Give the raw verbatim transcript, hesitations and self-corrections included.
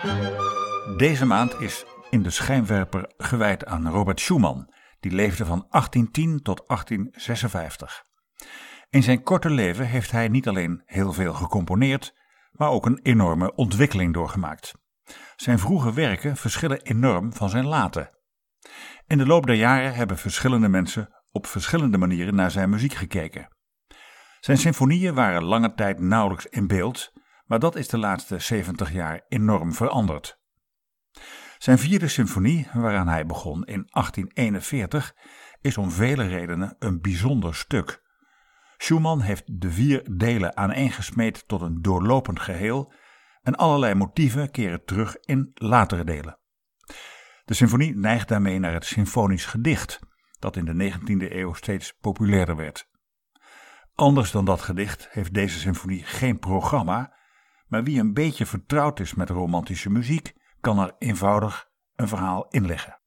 Deze maand is in de schijnwerper gewijd aan Robert Schumann, die leefde van achttientien tot achttien zesenvijftig. In zijn korte leven heeft hij niet alleen heel veel gecomponeerd, maar ook een enorme ontwikkeling doorgemaakt. Zijn vroege werken verschillen enorm van zijn late. In de loop der jaren hebben verschillende mensen op verschillende manieren naar zijn muziek gekeken. Zijn symfonieën waren lange tijd nauwelijks in beeld, maar dat is de laatste zeventig jaar enorm veranderd. Zijn vierde symfonie, waaraan hij begon in achttien eenenveertig, is om vele redenen een bijzonder stuk. Schumann heeft de vier delen aaneengesmeed tot een doorlopend geheel en allerlei motieven keren terug in latere delen. De symfonie neigt daarmee naar het symfonisch gedicht, dat in de negentiende eeuw steeds populairder werd. Anders dan dat gedicht heeft deze symfonie geen programma, maar wie een beetje vertrouwd is met romantische muziek, kan er eenvoudig een verhaal inleggen.